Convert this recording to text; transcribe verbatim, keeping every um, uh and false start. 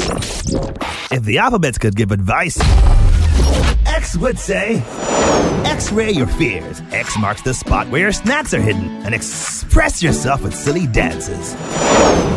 If the alphabets could give advice, X would say, X-ray your fears. X marks the spot where your snacks are hidden, and express yourself with silly dances.